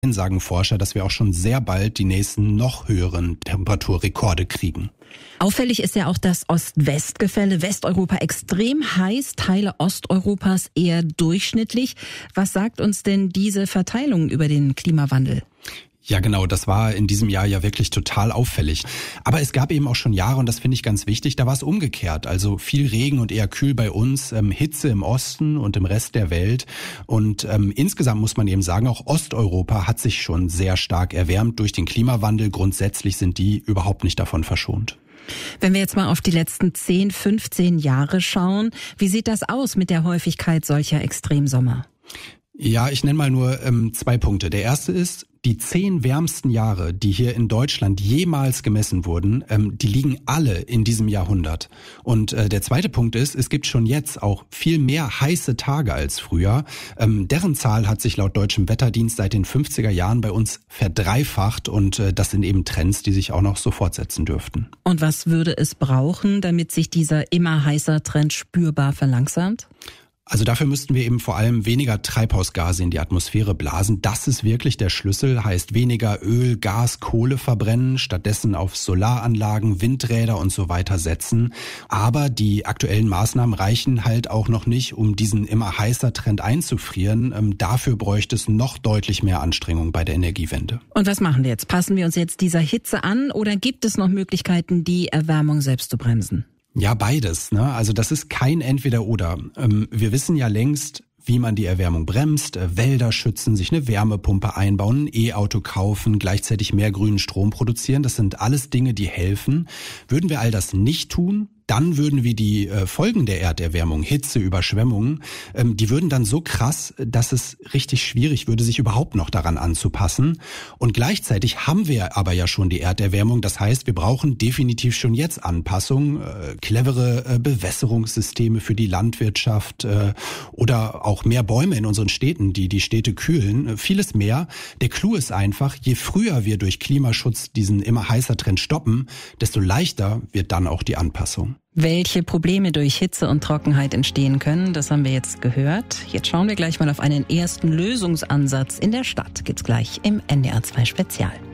sagen Forscher, dass wir auch schon sehr bald die nächsten noch höheren Temperaturrekorde kriegen. Auffällig ist ja auch das Ost-West-Gefälle. Westeuropa extrem heiß, Teile Osteuropas eher durchschnittlich. Was sagt uns denn diese Verteilung über den Klimawandel? Ja, genau, das war in diesem Jahr ja wirklich total auffällig. Aber es gab eben auch schon Jahre, und das finde ich ganz wichtig, da war es umgekehrt. Also viel Regen und eher kühl bei uns, Hitze im Osten und im Rest der Welt. Und insgesamt muss man eben sagen, auch Osteuropa hat sich schon sehr stark erwärmt durch den Klimawandel. Grundsätzlich sind die überhaupt nicht davon verschont. Wenn wir jetzt mal auf die letzten 10, 15 Jahre schauen, wie sieht das aus mit der Häufigkeit solcher Extremsommer? Ja, ich nenne mal nur 2 Punkte. Der erste ist, die 10 wärmsten Jahre, die hier in Deutschland jemals gemessen wurden, die liegen alle in diesem Jahrhundert. Und der zweite Punkt ist, es gibt schon jetzt auch viel mehr heiße Tage als früher. Deren Zahl hat sich laut Deutschem Wetterdienst seit den 50er Jahren bei uns verdreifacht. Und das sind eben Trends, die sich auch noch so fortsetzen dürften. Und was würde es brauchen, damit sich dieser immer heißer Trend spürbar verlangsamt? Also dafür müssten wir eben vor allem weniger Treibhausgase in die Atmosphäre blasen. Das ist wirklich der Schlüssel, heißt weniger Öl, Gas, Kohle verbrennen, stattdessen auf Solaranlagen, Windräder und so weiter setzen. Aber die aktuellen Maßnahmen reichen halt auch noch nicht, um diesen immer heißer Trend einzufrieren. Dafür bräuchte es noch deutlich mehr Anstrengung bei der Energiewende. Und was machen wir jetzt? Passen wir uns jetzt dieser Hitze an oder gibt es noch Möglichkeiten, die Erwärmung selbst zu bremsen? Ja, beides, ne? Also das ist kein Entweder-Oder. Wir wissen ja längst, wie man die Erwärmung bremst, Wälder schützen, sich eine Wärmepumpe einbauen, ein E-Auto kaufen, gleichzeitig mehr grünen Strom produzieren. Das sind alles Dinge, die helfen. Würden wir all das nicht tun, dann würden wir die Folgen der Erderwärmung, Hitze, Überschwemmungen, die würden dann so krass, dass es richtig schwierig würde, sich überhaupt noch daran anzupassen. Und gleichzeitig haben wir aber ja schon die Erderwärmung. Das heißt, wir brauchen definitiv schon jetzt Anpassungen, clevere Bewässerungssysteme für die Landwirtschaft oder auch mehr Bäume in unseren Städten, die die Städte kühlen, vieles mehr. Der Clou ist einfach, je früher wir durch Klimaschutz diesen immer heißer Trend stoppen, desto leichter wird dann auch die Anpassung. Welche Probleme durch Hitze und Trockenheit entstehen können, das haben wir jetzt gehört. Jetzt schauen wir gleich mal auf einen ersten Lösungsansatz in der Stadt. Gibt's gleich im NDR 2 Spezial.